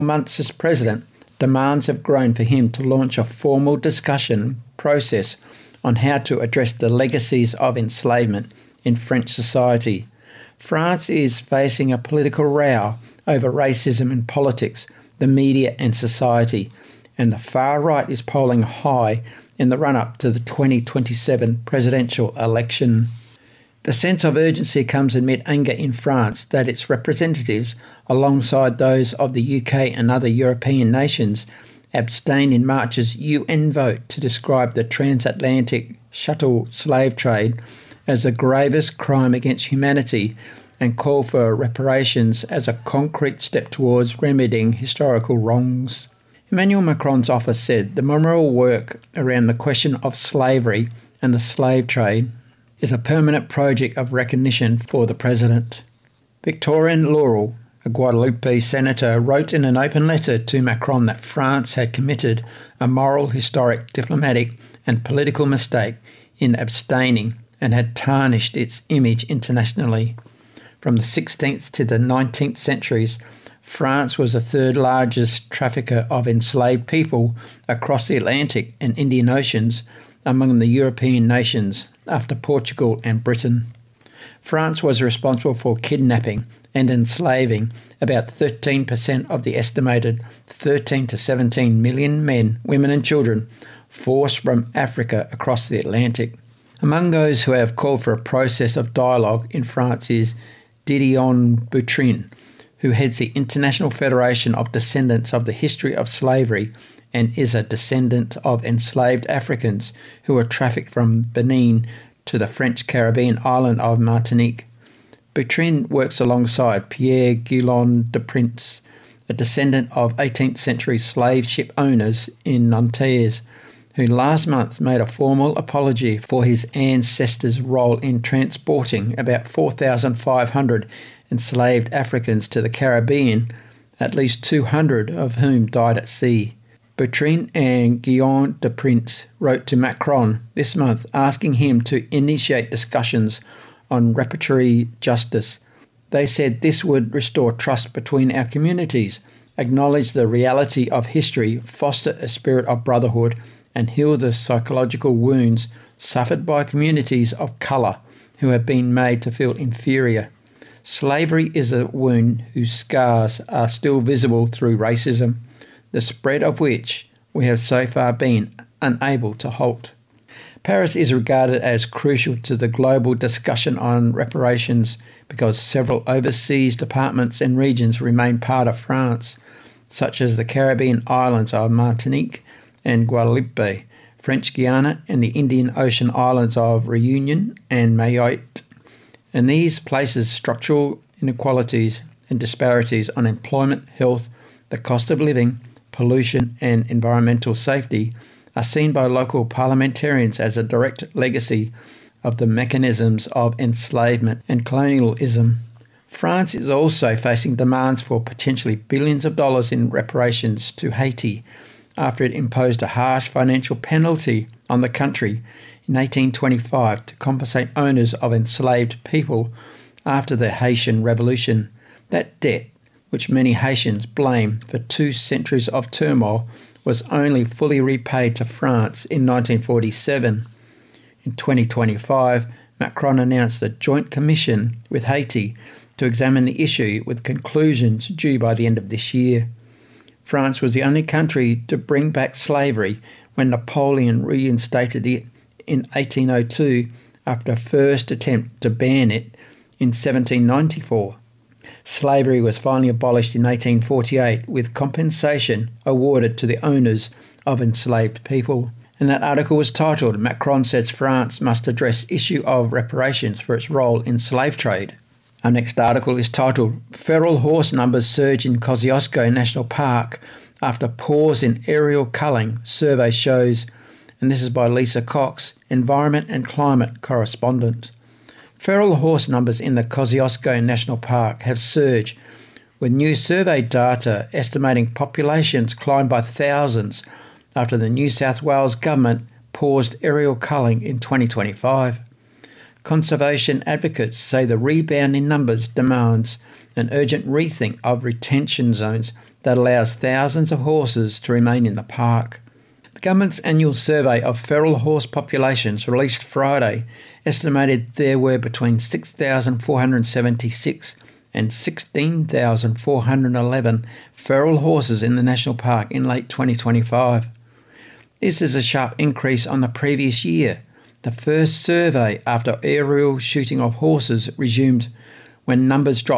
months as president, demands have grown for him to launch a formal discussion process on how to address the legacies of enslavement in French society. France is facing a political row over racism in politics, the media and society, and the far right is polling high in the run-up to the 2027 presidential election. The sense of urgency comes amid anger in France that its representatives, alongside those of the UK and other European nations, abstained in March's UN vote to describe the transatlantic chattel slave trade as the gravest crime against humanity and call for reparations as a concrete step towards remedying historical wrongs. Emmanuel Macron's office said the memorial work around the question of slavery and the slave trade is a permanent project of recognition for the president. Victorien Laurel, a Guadeloupe senator, wrote in an open letter to Macron that France had committed a moral, historic, diplomatic and political mistake in abstaining and had tarnished its image internationally. From the 16th to the 19th centuries, France was the third largest trafficker of enslaved people across the Atlantic and Indian Oceans among the European nations, after Portugal and Britain. France was responsible for kidnapping and enslaving about 13% of the estimated 13 to 17 million men, women and children forced from Africa across the Atlantic. Among those who have called for a process of dialogue in France is Didion Boutrin, who heads the International Federation of Descendants of the History of Slavery and is a descendant of enslaved Africans who were trafficked from Benin to the French Caribbean island of Martinique. Boutrin works alongside Pierre Guillaume de Prince, a descendant of 18th century slave ship owners in Nantes, who last month made a formal apology for his ancestors' role in transporting about 4,500 enslaved Africans to the Caribbean, at least 200 of whom died at sea. Boutrin and Guillaume de Prince wrote to Macron this month asking him to initiate discussions on reparatory justice. They said this would restore trust between our communities, acknowledge the reality of history, foster a spirit of brotherhood, and heal the psychological wounds suffered by communities of colour who have been made to feel inferior. Slavery is a wound whose scars are still visible through racism, the spread of which we have so far been unable to halt. Paris is regarded as crucial to the global discussion on reparations because several overseas departments and regions remain part of France, such as the Caribbean islands of Martinique and Guadeloupe, French Guiana and the Indian Ocean islands of Réunion and Mayotte. In these places, structural inequalities and disparities on employment, health, the cost of living, pollution and environmental safety are seen by local parliamentarians as a direct legacy of the mechanisms of enslavement and colonialism. France is also facing demands for potentially billions of dollars in reparations to Haiti after it imposed a harsh financial penalty on the country in 1825 to compensate owners of enslaved people after the Haitian Revolution. That debt, which many Haitians blame for 2 centuries of turmoil, was only fully repaid to France in 1947. In 2025, Macron announced a joint commission with Haiti to examine the issue with conclusions due by the end of this year. France was the only country to bring back slavery when Napoleon reinstated it in 1802 after a first attempt to ban it in 1794. Slavery was finally abolished in 1848 with compensation awarded to the owners of enslaved people. And that article was titled, Macron says France must address issue of reparations for its role in slave trade. Our next article is titled, Feral Horse Numbers Surge in Kosciuszko National Park After Pause in Aerial Culling, Survey Shows. And this is by Lisa Cox, Environment and Climate Correspondent. Feral horse numbers in the Kosciuszko National Park have surged, with new survey data estimating populations climbed by thousands after the New South Wales government paused aerial culling in 2025. Conservation advocates say the rebound in numbers demands an urgent rethink of retention zones that allows thousands of horses to remain in the park. The government's annual survey of feral horse populations released Friday estimated there were between 6,476 and 16,411 feral horses in the national park in late 2025. This is a sharp increase on the previous year, the first survey after aerial shooting of horses resumed, when numbers dropped